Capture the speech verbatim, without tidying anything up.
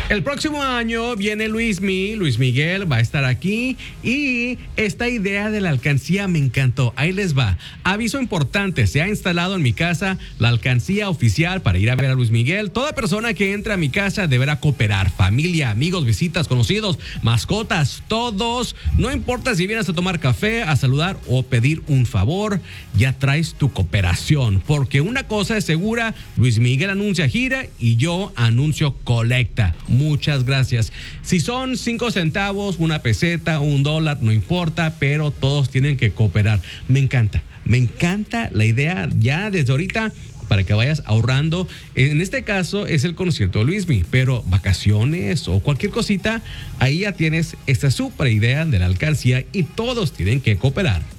El próximo año viene Luismi, Luis Miguel va a estar aquí y esta idea de la alcancía me encantó. Ahí les va. Aviso importante, se ha instalado en mi casa la alcancía oficial para ir a ver a Luis Miguel. Toda persona que entre a mi casa deberá cooperar. Familia, amigos, visitas, conocidos, mascotas, todos. No importa si vienes a tomar café, a saludar o pedir un favor, ya traes tu cooperación. Porque una cosa es segura, Luis Miguel anuncia gira y yo anuncio colecta. Muchas gracias. Si son cinco centavos, una peseta, un dólar, no importa, pero todos tienen que cooperar. Me encanta, me encanta la idea ya desde ahorita para que vayas ahorrando. En este caso es el concierto de Luismi, pero vacaciones o cualquier cosita, ahí ya tienes esta súper idea de la alcancía y todos tienen que cooperar.